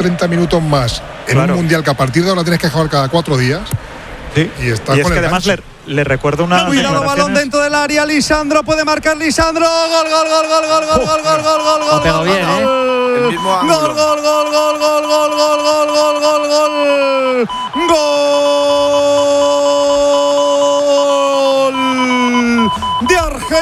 30 minutos más en un mundial que a partir de ahora tienes que jugar cada 4 días. Sí. Y está y con es que el además le recuerdo una. Cuidado, balón dentro del área. Lisandro puede marcar. Lisandro. Gol, gol, gol, gol, gol, gol, gol, gol, gol, gol, Lo pegó bien, El mismo ángulo. Gol, gol, gol, gol, gol, gol, gol, gol, gol, gol, gol. Gol de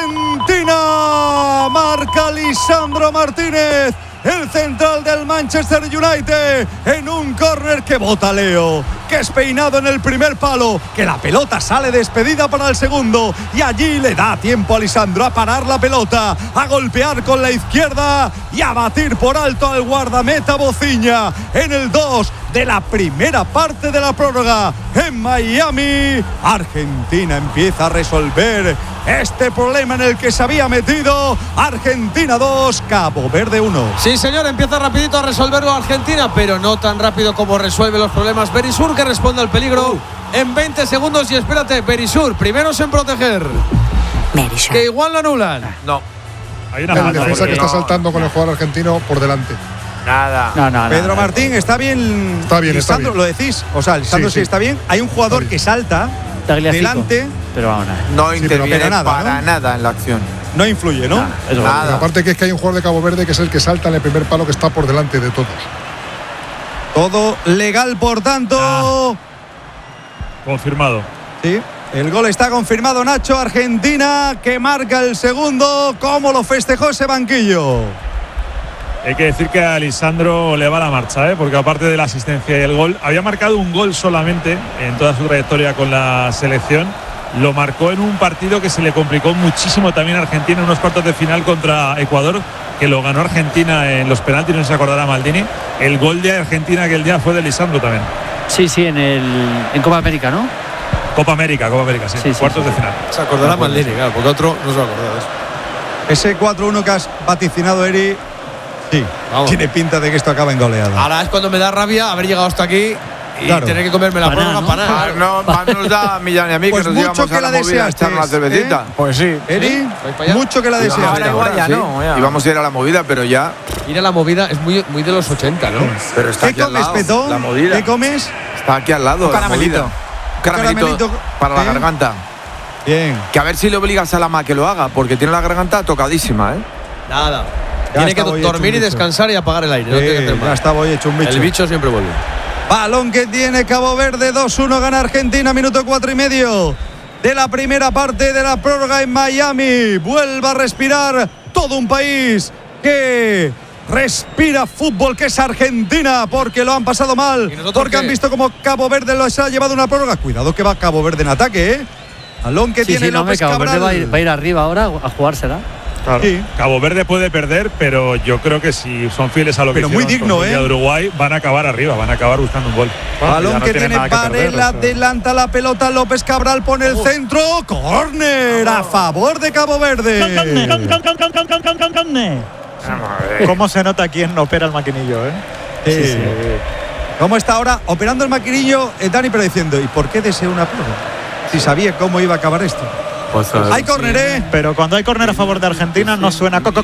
Argentina. Marca Lisandro Martínez, el central del Manchester United, en un córner que bota Leo, que es peinado en el primer palo, que la pelota sale despedida para el segundo, y allí le da tiempo a Lisandro a parar la pelota, a golpear con la izquierda y a batir por alto al guardameta Bociña en el 2 de la primera parte de la prórroga. En Miami, Argentina empieza a resolver este problema en el que se había metido. Argentina 2, Cabo Verde 1. Sí, señor, empieza rapidito a resolverlo Argentina, pero no tan rápido como resuelve los problemas Berisur, que responde al peligro en 20 segundos. Y espérate, Berisur, primeros en proteger. Berisur. Que igual lo anulan. No. Hay una defensa que está saltando con el jugador argentino por delante. Nada. No. Pedro Martín, ¿está bien? Está bien, Lisandro, está bien. ¿lo decís? O sea, Lisandro sí está bien. Hay un jugador que salta delante. Pero vamos, No interviene pero nada, para ¿no? nada en la acción. No influye, ¿no? Nada. Aparte que es que hay un jugador de Cabo Verde que es el que salta en el primer palo, que está por delante de todos. Todo legal, por tanto. Confirmado. Sí. El gol está confirmado, Nacho. Argentina que marca el segundo. ¿Cómo lo festejó ese banquillo? Hay que decir que a Lisandro le va la marcha, porque aparte de la asistencia y el gol, había marcado un gol solamente en toda su trayectoria con la selección. Lo marcó en un partido que se le complicó muchísimo también a Argentina en unos cuartos de final contra Ecuador, que lo ganó Argentina en los penaltis, no se acordará Maldini. El gol de Argentina aquel día fue de Lisandro también. Sí, en Copa América, ¿no? Copa América, sí, cuartos de final. Se acordará Maldini, claro, porque otro no se va a acordar de eso. Ese 4-1 que has vaticinado, Eri, sí, tiene pinta de que esto acaba en goleada. Ahora es cuando me da rabia haber llegado hasta aquí y tener que comerme la prórroga para nada. No, más nos da a Millán y a mí Pues que nos mucho íbamos que a la la movida a echar una deseaste, cervecita. Pues sí. Eri, ¿Vais para allá? mucho que la deseaste. Ahora ya no. Íbamos a ir a la movida, pero ya. Ir a la movida es muy de los 80, ¿no? Pero está ¿Qué aquí al comes, lado. Petón? La movida. ¿Qué comes? Está aquí al lado. Un caramelito. La movida. Caramelito para la garganta. Bien. Que a ver si le obligas a Lama que lo haga, porque tiene la garganta tocadísima, Nada. Ya Tiene que estaba hoy hecho dormir un y bicho. descansar y apagar el aire. No tiene que hacer Ya más. estaba hoy hecho un bicho. El bicho siempre vuelve. Balón que tiene Cabo Verde, 2-1 gana Argentina, minuto 4,5 de la primera parte de la prórroga en Miami. Vuelva a respirar todo un país que respira fútbol, que es Argentina, porque lo han pasado mal, porque han visto como Cabo Verde los ha llevado una prórroga. Cuidado que va Cabo Verde en ataque, Balón que tiene López Cabo Cabral. Verde va a ir arriba ahora a jugársela. Claro. Sí. Cabo Verde puede perder, pero yo creo que si son fieles a lo que Pero muy hicieron digno, con el día de Uruguay, van a acabar arriba, van a acabar buscando un gol. Balón Ya que tienen tiene nada que perder, Varela, o sea. adelanta la pelota López Cabral, pone el centro, córner a favor de Cabo Verde. ¿Cómo se nota quién opera el maquinillo, Sí. ¿Cómo está ahora operando el maquinillo Dani, pero diciendo, ¿y por qué deseo una prórroga? Si sabía cómo iba a acabar esto. Hay córner, Pero cuando hay córner a favor de Argentina no suena No.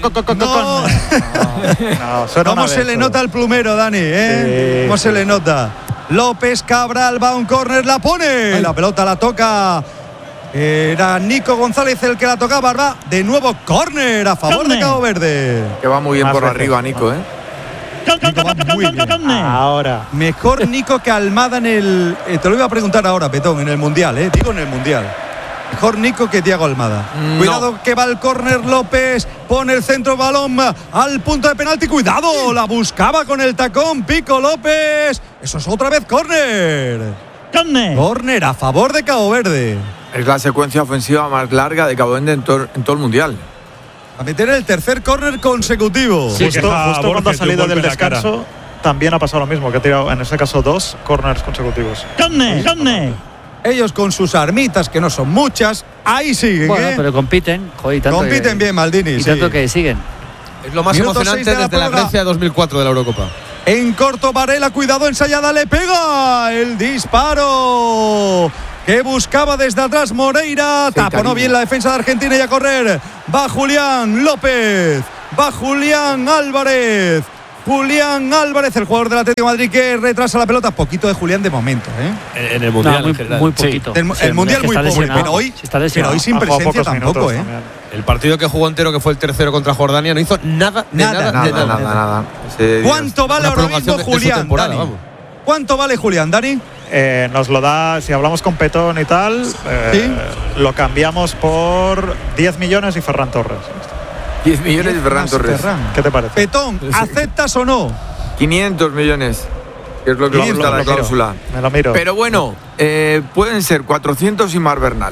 suena ¿Cómo se le nota al plumero, Dani? ¿Cómo se le nota? López Cabral va a un córner, la pone. La pelota la toca. Era Nico González el que la tocaba. Va de nuevo córner a favor de Cabo Verde. Que va muy bien Más por veces. arriba, Nico, Nico va muy bien. Ahora. Mejor Nico que Almada en el. Te lo iba a preguntar ahora, Petón, en el Mundial, digo en el Mundial. Mejor Nico que Thiago Almada. No. Cuidado que va el córner López. Pone el centro balón al punto de penalti. Cuidado, la buscaba con el tacón Pico López. Eso es otra vez córner. Córner a favor de Cabo Verde. Es la secuencia ofensiva más larga de Cabo Verde en todo el Mundial. A meter el tercer córner consecutivo. Sí, Justo cuando ha salido del descanso, también ha pasado lo mismo, que ha tirado en ese caso 2 corners consecutivos. Ellos con sus armitas, que no son muchas, ahí siguen. Bueno, pero compiten. Joder, y tanto Compiten bien, Maldini. Y sí. tanto que siguen. Es lo más Minuto emocionante 6 de la desde la prórroga. Grecia de 2004 de la Eurocopa. En corto, Varela, cuidado, ensayada, le pega el disparo que buscaba desde atrás Moreira. Taponó bien la defensa de Argentina y a correr. Va Julián López, va Julián Álvarez. Julián Álvarez, el jugador del Atlético de Madrid, que retrasa la pelota. Poquito de Julián de momento, ¿eh? En el Mundial, muy, en general. muy poquito. El Mundial muy poco, pero hoy sin presencia tampoco, ¿eh? El partido que jugó entero, que fue el tercero contra Jordania, no hizo nada. Nada. ¿Cuánto vale ahora mismo Julián, Dani? ¿Cuánto vale Julián, Dani? Nos lo da, si hablamos con Petón y tal, lo cambiamos por 10 millones y Ferran Torres. 10 millones y Ferran Torres. ¿Qué te parece? Petón, ¿aceptas o no? 500 millones, que es lo que gusta la cláusula. Me lo miro. Pero bueno, pueden ser 400 y Mar Bernal.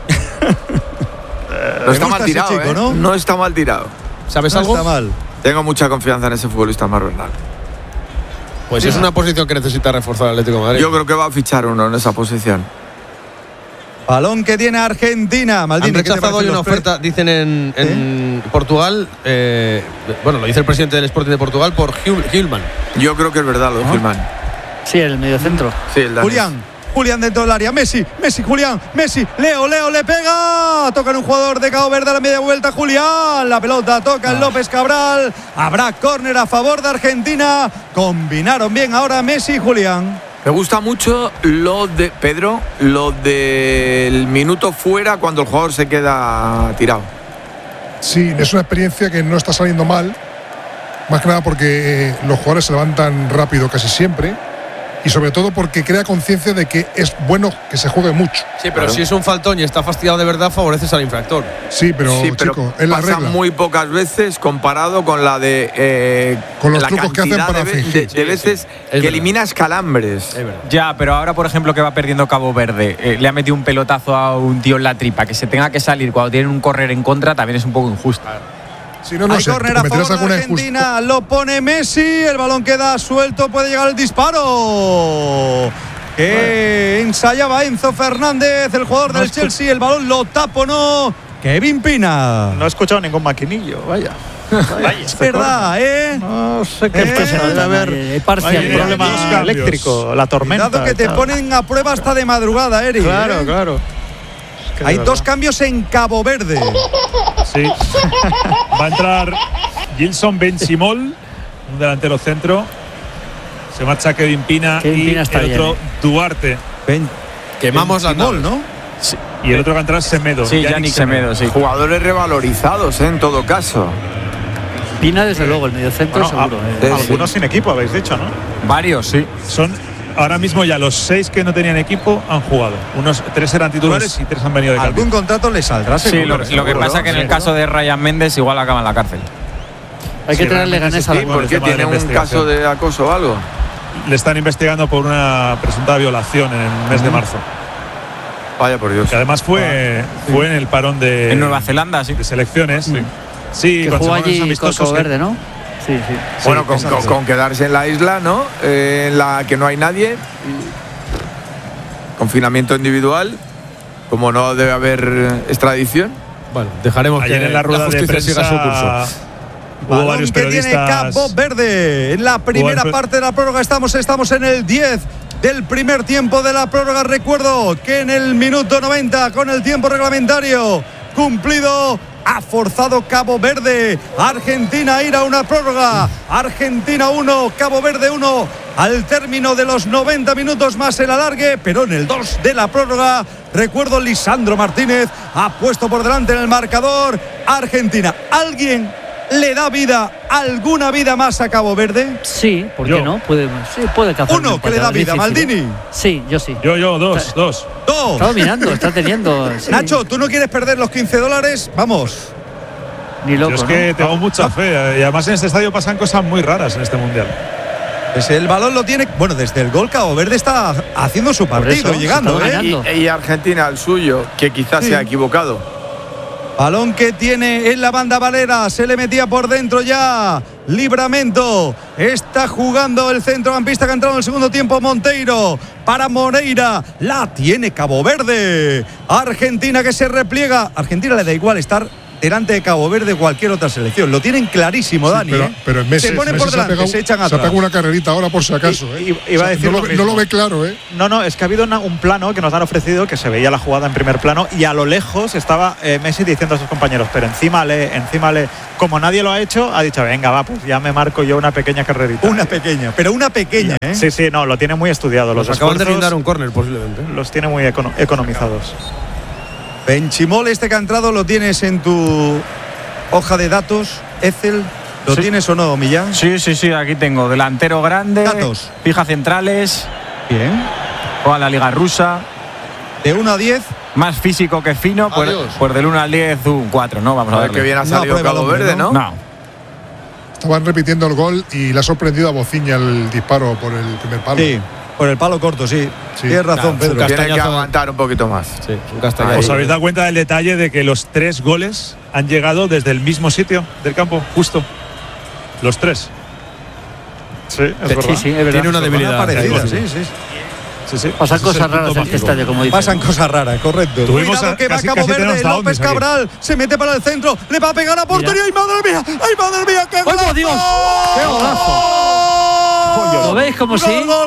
No está mal tirado, chico, ¿no? No está mal tirado. ¿Sabes algo? No está mal. Tengo mucha confianza en ese futbolista Mar Bernal. Pues es una posición que necesita reforzar el Atlético de Madrid. Yo creo que va a fichar uno en esa posición. Balón que tiene Argentina. Maldini, han rechazado hoy una oferta, dicen en Portugal. Bueno, lo dice el presidente del Sporting de Portugal por Hillman. Yo creo que es verdad lo de Hillman. Sí, el mediocentro. Sí, el danés. Julián dentro del área. Messi, Julián, Messi. Leo le pega. Toca en un jugador de Cabo Verde a la media vuelta. Julián. La pelota toca en López Cabral. Habrá córner a favor de Argentina. Combinaron bien ahora Messi y Julián. Me gusta mucho lo de Pedro, lo del minuto fuera cuando el jugador se queda tirado. Sí, es una experiencia que no está saliendo mal. Más que nada porque los jugadores se levantan rápido casi siempre. Y sobre todo porque crea conciencia de que es bueno que se juegue mucho. Sí, pero si es un faltón y está fastidiado de verdad, favoreces al infractor. Sí, pero chico, es la regla. Pasa muy pocas veces comparado con la de con los la trucos que hacen para fingir. de veces que eliminas calambres. Ya, pero ahora, por ejemplo, que va perdiendo Cabo Verde, le ha metido un pelotazo a un tío en la tripa, que se tenga que salir cuando tienen un córner en contra, también es un poco injusto. Si no, hay córner a favor de Argentina, lo pone Messi, el balón queda suelto, puede llegar el disparo. Ensayaba Enzo Fernández, el jugador del Chelsea, el balón lo taponó Kevin Pina. No he escuchado ningún maquinillo, vaya. Es verdad, ¿eh? No sé qué pasa, debe haber parcial problema eléctrico, la tormenta. Cuidado que te ponen a prueba hasta de madrugada, Eric. Claro. Hay dos cambios en Cabo Verde. Sí. Va a entrar Gilson Benchimol, un delantero centro. Se marcha Kevin Pina y el otro Duarte. Quemamos la gol, ¿no? Sí. Y el otro que entra es Semedo. Sí, Yannick Semedo, sí. Jugadores revalorizados, en todo caso. Pina, desde luego, el mediocentro seguro. Algunos sin equipo, habéis dicho, ¿no? Varios, sí. Son ahora mismo ya los 6 que no tenían equipo han jugado. 3 eran titulares y 3 han venido de cambio. Algún contrato le saldrá, seguro. Sí, lo que pasa es que en el caso de Ryan Méndez igual acaba en la cárcel. Hay que traerle ganas a la ¿Por qué tiene un caso de acoso o algo? Le están investigando por una presunta violación en el mes de marzo. Vaya por Dios. Que además fue en el parón de en Nueva Zelanda, sí. De selecciones. Sí, que jugó allí con Cabo Verde, ¿no? Sí. Bueno, con quedarse en la isla, ¿no? En la que no hay nadie. Confinamiento individual. Como no debe haber extradición. Bueno, dejaremos ayer que en la rueda de prensa siga su curso. Hubo varios que periodistas. tiene Cabo Verde. En la primera parte de la prórroga estamos en el 10 del primer tiempo de la prórroga. Recuerdo que en el minuto 90, con el tiempo reglamentario cumplido, ha forzado Cabo Verde. Argentina ir a una prórroga. Argentina 1, Cabo Verde 1. Al término de los 90 minutos más el alargue, pero en el 2 de la prórroga, recuerdo, Lisandro Martínez ha puesto por delante en el marcador Argentina. ¿Alguien le da alguna vida más a Cabo Verde? Sí, ¿por qué no? Puede cazar. Uno que le da vida, Maldini. Sí, yo sí. Yo, dos. Está dominando, está teniendo. Sí. Nacho, ¿tú no quieres perder los $15? Vamos. Ni loco. Yo es que tengo mucha fe. Y además en este estadio pasan cosas muy raras en este mundial. Pues el balón lo tiene. Bueno, desde el gol Cabo Verde está haciendo su partido, llegando, y Argentina el suyo, que quizás se ha equivocado. Balón que tiene en la banda Valera, se le metía por dentro ya. Livramento, está jugando el centrocampista que ha entrado en el segundo tiempo, Monteiro, para Moreira, la tiene Cabo Verde. Argentina que se repliega. Argentina le da igual estar delante de Cabo Verde cualquier otra selección. Lo tienen clarísimo, Dani. Pero en Messi se ponen por delante, se echan atrás. Se ha pegado una carrerita ahora por si acaso. Iba a decir no lo ve claro, ¿eh? No, es que ha habido un plano que nos han ofrecido que se veía la jugada en primer plano y a lo lejos estaba Messi diciendo a sus compañeros, pero encima como nadie lo ha hecho, ha dicho, venga, va, pues ya me marco yo una pequeña carrerita. Una pequeña, ¿eh? Sí, no, lo tiene muy estudiado. Los acaban de brindar un córner, posiblemente. Los tiene muy economizados. Benchimol, este que ha entrado, ¿lo tienes en tu hoja de datos, Excel? ¿Lo tienes o no, Millán? Sí, aquí tengo. Delantero grande. Datos. Fija centrales. Bien. Juega la Liga Rusa. De 1 a 10. Más físico que fino. Pues del 1 al 10, un 4, ¿no? Vamos a ver. Que bien ha salido Cabo Verde, ¿no? No. Estaban repitiendo el gol y le ha sorprendido a Bociña el disparo por el primer palo. Sí. Por el palo corto, sí. Tienes razón, Pedro. Tiene que aguantar un poquito más. Sí, un castañazo. ¿Os habéis dado cuenta del detalle de que los 3 goles han llegado desde el mismo sitio del campo? Justo. Los 3. Sí, es verdad. Sí, es verdad. Tiene una debilidad. Parecida, sí. Pasan cosas raras en este estadio, como dicen. Pasan cosas raras, correcto. Cuidado que va Cabo Verde, López Cabral se mete para el centro, le va a pegar a portería. ¡Ay, madre mía! ¡Qué golazo! ¡Dios! ¡Qué golazo! ¿Lo veis como sí? Gol.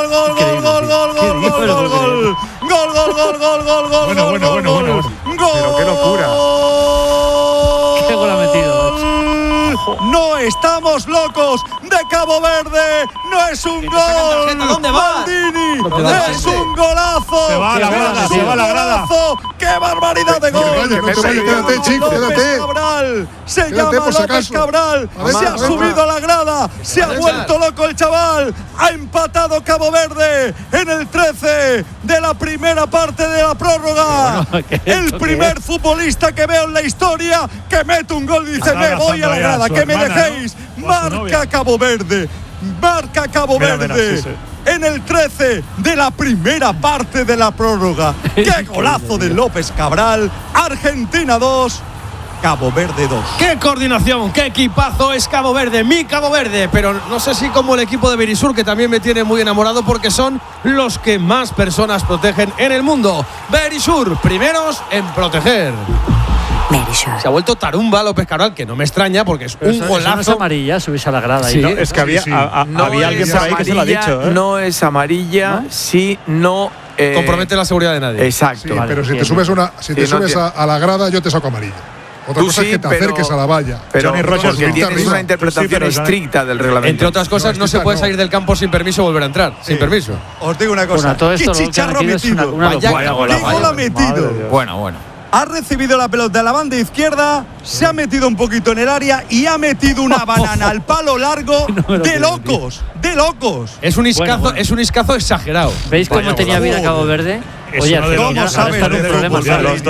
Bueno. Pero qué locura. ¿Qué gol ha metido? No estamos locos de Cabo Verde. No es un gol. ¿Dónde va? Maldini. Es un golazo. Se va a la grada, se va a la grada. ¡Qué barbaridad de gol! Quédate, chico, quédate. Cabral. Se llama por si López acaso. Cabral. Se ha subido a la grada. Se ha vuelto loco el chaval. Ha empatado Cabo Verde en el 13 de la primera parte de la prórroga. El primer futbolista que veo en la historia que mete un gol y dice, me voy a la grada, que me dejéis. Marca Cabo Verde. Marca Cabo Verde. En el 13 de la primera parte de la prórroga. ¡Qué golazo de López Cabral! Argentina 2, Cabo Verde 2. ¡Qué coordinación! ¡Qué equipazo es Cabo Verde! Mi Cabo Verde, pero no sé si como el equipo de Berisur, que también me tiene muy enamorado porque son los que más personas protegen en el mundo. Berisur, primeros en proteger. Se ha vuelto tarumba López Cabral, que no me extraña porque es un golazo. No es amarilla, subirse a la grada. Sí, es que había alguien por ahí que se lo ha dicho. No es amarilla, no compromete la seguridad de nadie. Exacto. Sí, pero si te subes a la grada, yo te saco amarilla. Otra cosa es que te acerques a la valla. Pero Johnny Rogers porque tienes una interpretación estricta del reglamento. Entre otras cosas, no se puede salir del campo sin permiso y volver a entrar. Sin permiso. Os digo una cosa. Todo esto ¡Qué chicharro metido! ¡Qué gol ha metido! Bueno. Ha recibido la pelota de la banda izquierda, se ha metido un poquito en el área y ha metido una banana al palo largo de locos. Es un iscazo exagerado. ¿Veis cómo tenía vida Cabo Verde? Oye, ¿cómo sabe están en problemas. Los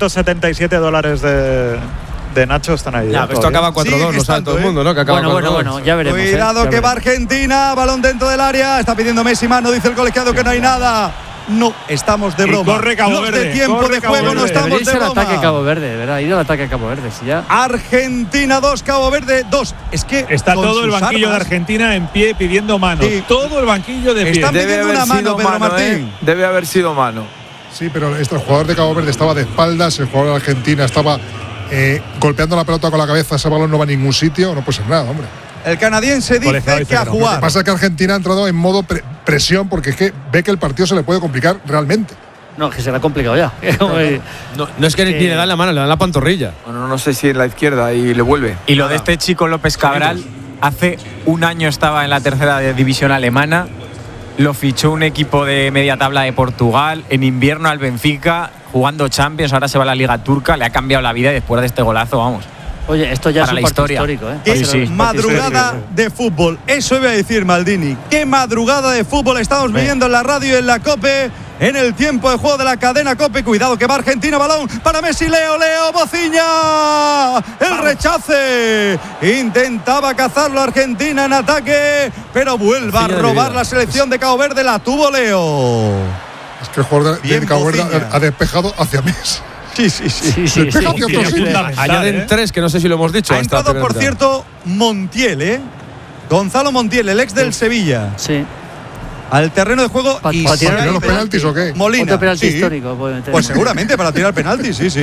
$277 de Nacho están ahí. Ya, esto acaba 4-2, lo sabe todo el mundo, ¿no? Que acaba Bueno, ya veremos. Cuidado que va Argentina, balón dentro del área, está pidiendo Messi mano, dice el colegiado que no hay nada. No estamos de broma. Corre Cabo Verde. De tiempo de juego no estamos de broma. El ataque Cabo Verde, ¿verdad? Ha ido el ataque a Cabo Verde. Si ya. Argentina 2, Cabo Verde 2. Es que está todo el banquillo de Argentina en pie pidiendo mano. Sí. Todo el banquillo de pie. Están pidiendo una mano, Pedro Martín. Debe haber sido mano. Sí, pero el jugador de Cabo Verde estaba de espaldas, el jugador de Argentina estaba golpeando la pelota con la cabeza. Ese balón no va a ningún sitio, no puede ser nada, hombre. El canadiense dice que a jugar. Lo que pasa es que Argentina ha entrado en modo presión porque es que ve que el partido se le puede complicar realmente. No, que se le ha complicado ya. No es que ni le dan la mano, le dan la pantorrilla. No sé si en la izquierda y le vuelve. Y lo de este chico López Cabral, hace un año estaba en la tercera división alemana, lo fichó un equipo de media tabla de Portugal, en invierno al Benfica, jugando Champions, ahora se va a la Liga Turca, le ha cambiado la vida y después de este golazo, vamos. Oye, esto ya para es un partido histórico, ¿eh? Qué madrugada de fútbol. Eso iba a decir Maldini. Qué madrugada de fútbol estamos viviendo en la radio y en la COPE. En el tiempo de juego de la cadena COPE. Cuidado que va Argentina, balón para Messi, Leo, Bociña. El rechace. Intentaba cazarlo Argentina en ataque, pero vuelve a robar la selección de Cabo Verde. La tuvo Leo. Es que el jugador de Cabo Verde ha despejado hacia Messi. Sí. Añaden 3, que no sé si lo hemos dicho. Ha entrado, por cierto, Montiel, Gonzalo Montiel, el ex del Sevilla. Sí. Al terreno de juego. ¿Para tirar los penaltis o qué? Molina. Otro penalti histórico. Pues seguramente para tirar penaltis, sí.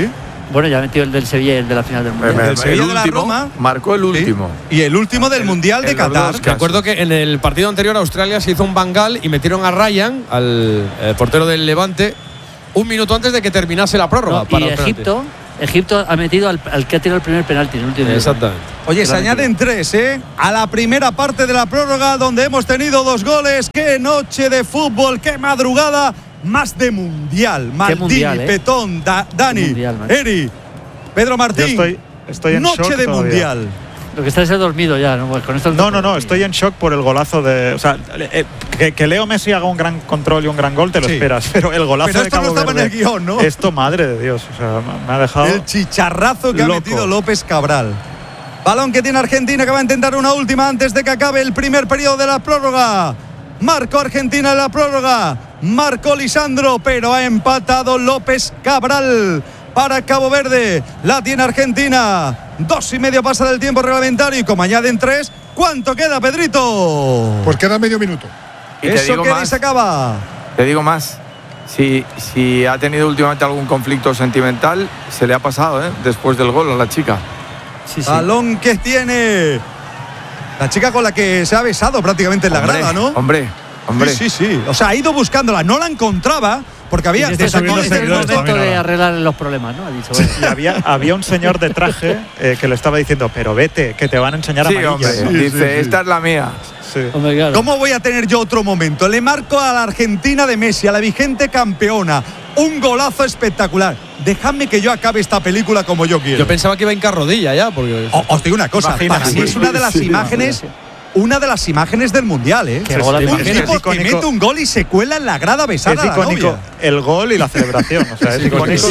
Bueno, ya metió el del Sevilla y el de la final del Mundial. El Sevilla de la Roma. Marcó el último. Sí. Y el último del Mundial de Qatar. Recuerdo que en el partido anterior a Australia se hizo un Bangal y metieron a Ryan, al portero del Levante, un minuto antes de que terminase la prórroga. No, y Egipto ha metido al que ha tirado el primer penalti en el último. Exactamente. Oye, se añaden 3, a la primera parte de la prórroga, donde hemos tenido 2 goles. ¡Qué noche de fútbol! ¡Qué madrugada! Más de mundial. Maldini, Petón, Dani, mundial, Eri, Pedro Martín. Yo estoy en noche shock de todavía. mundial. Lo que está es dormido ya, ¿no? Pues con esto No, estoy en shock por el golazo de. O sea, que Leo Messi haga un gran control y un gran gol, te lo esperas. Pero el golazo pero de Cabo no estaba Verde, en el guión, ¿no? Esto, madre de Dios. O sea, me ha dejado. El chicharrazo que loco. ha metido López Cabral. Balón que tiene Argentina, que va a intentar una última antes de que acabe el primer periodo de la prórroga. Marcó Argentina en la prórroga. Marcó Lisandro, pero ha empatado López Cabral para Cabo Verde. La tiene Argentina. 2:30 pasa del tiempo reglamentario y como añaden 3, ¿cuánto queda, Pedrito? Pues queda medio minuto. Y te eso digo queda y más, se acaba. Te digo más. Si ha tenido últimamente algún conflicto sentimental, se le ha pasado, después del gol a la chica. Sí. Balón que tiene la chica con la que se ha besado prácticamente en la grada, ¿no? Hombre. Sí. O sea, ha ido buscándola, no la encontraba porque había Este es el momento seguidores de arreglar los problemas, ¿no? Ha dicho, Y había un señor de traje que le estaba diciendo, pero vete, que te van a enseñar Sí, amarillas. hombre. Dice, esta es la mía. Sí. hombre, claro. ¿Cómo voy a tener yo otro momento? Le marco a la Argentina de Messi, a la vigente campeona. Un golazo espectacular. Dejadme que yo acabe esta película como yo quiero. Yo pensaba que iba a hincar rodilla ya, porque. Os digo una cosa, Imagina, para mí es una de las imágenes. Una de las imágenes del mundial, ¿eh? Qué golazo. Un Es tipo que icónico. mete un gol y se cuela en la grada besada Es a la icónico novia. el gol y la celebración. O sea, es icónico.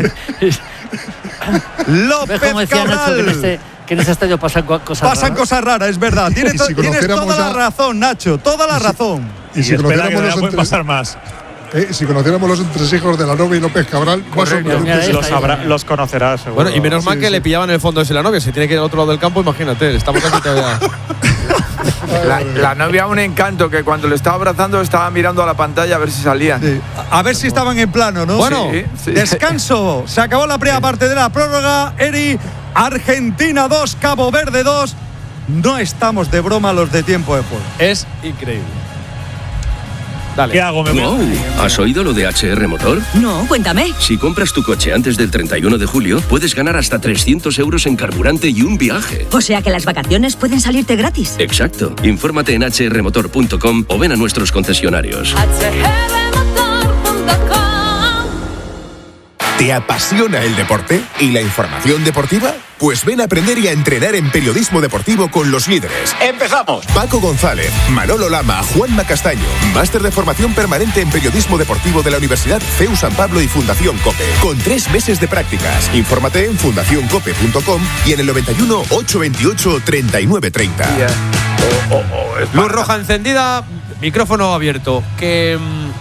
López ¿Ves cómo decía Nacho Cabral. que en ese estadio pasan cosas Pasan raras? cosas raras, es verdad. Tienes, Y si tienes conociéramos toda la a- razón, Nacho, toda la razón. Y si espera que conociéramos todavía los pueden pasar más. si conociéramos los entresijos de la novia y López Cabral, más o menos. Mira, ahí está. Los conocerás, seguro. Bueno, y menos mal que le pillaban en el fondo de la novia. Si tiene que ir al otro lado del campo, imagínate. Estamos aquí todavía. La novia, un encanto, que cuando le estaba abrazando estaba mirando a la pantalla a ver si salían. Sí. A ver si estaban en plano, ¿no? Bueno, Sí. Descanso. Se acabó la primera parte de la prórroga. Eri, Argentina 2, Cabo Verde 2. No estamos de broma los de tiempo de juego. Es increíble. Dale. ¿Qué hago? Me voy. Wow, ¿has oído lo de HR Motor? No, cuéntame. Si compras tu coche antes del 31 de julio, puedes ganar hasta 300 euros en carburante y un viaje. O sea que las vacaciones pueden salirte gratis. Exacto. Infórmate en hrmotor.com o ven a nuestros concesionarios. ¿Te apasiona el deporte y la información deportiva? Pues ven a aprender y a entrenar en periodismo deportivo con los líderes. ¡Empezamos! Paco González, Manolo Lama, Juanma Castaño. Máster de formación permanente en periodismo deportivo de la Universidad CEU San Pablo y Fundación COPE. Con 3 meses de prácticas. Infórmate en fundacioncope.com y en el 91 828 3930. Luz roja encendida, micrófono abierto. Que.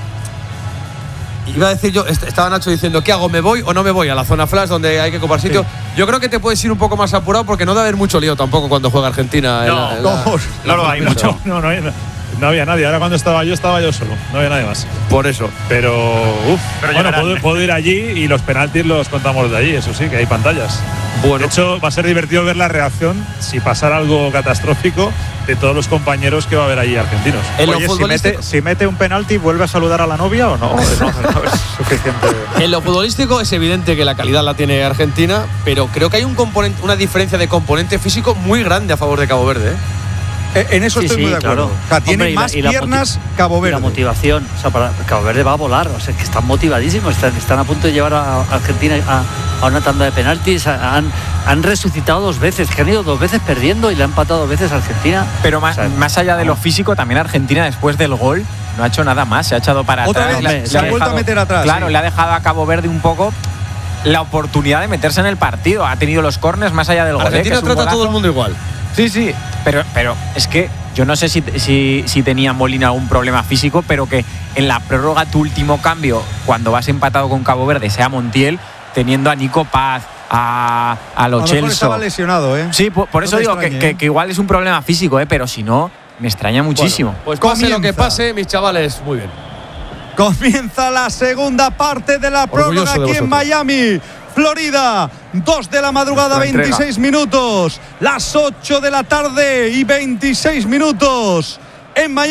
Iba a decir yo, estaba Nacho diciendo, ¿qué hago? ¿Me voy o no me voy a la zona flash donde hay que copar sitio? Sí. Yo creo que te puedes ir un poco más apurado porque no debe haber mucho lío tampoco cuando juega Argentina. No lo hay mucho. No había nadie. Ahora cuando estaba yo solo. No había nadie más. Por eso. Pero, bueno, puedo ir allí y los penaltis los contamos de allí. Eso sí, que hay pantallas. Bueno. De hecho, va a ser divertido ver la reacción, si pasara algo catastrófico, de todos los compañeros que va a haber allí argentinos. Oye, si mete un penalti, ¿vuelve a saludar a la novia o no? No es suficiente. En lo futbolístico es evidente que la calidad la tiene Argentina, pero creo que hay una diferencia de componente físico muy grande a favor de Cabo Verde, En eso estoy muy de acuerdo. Claro. O sea, tiene más piernas Cabo Verde. La motivación, o sea, para Cabo Verde va a volar, o sea, que están motivadísimos, están a punto de llevar a Argentina a una tanda de penaltis, han resucitado 2 veces, que han ido 2 veces perdiendo y le han empatado 2 veces a Argentina. Pero más allá de lo físico, también Argentina después del gol no ha hecho nada más, se ha echado para otra atrás. Vez, se ha vuelto a meter atrás. Claro, sí. Le ha dejado a Cabo Verde un poco la oportunidad de meterse en el partido. Ha tenido los córners más allá del gol. Argentina trata a todo el mundo igual. Sí, pero es que yo no sé si tenía Molina algún problema físico, pero que en la prórroga tu último cambio, cuando vas empatado con Cabo Verde, sea Montiel, teniendo a Nico Paz, a Lo Celso. Estaba lesionado, ¿eh? Sí, por eso digo que igual es un problema físico, pero si no, me extraña muchísimo. Bueno, pues pase lo que pase, mis chavales, muy bien. Comienza la segunda parte de la prórroga aquí en Miami. Florida. 2 de la madrugada, 26 minutos. Las 8 de la tarde y 26 minutos en Miami.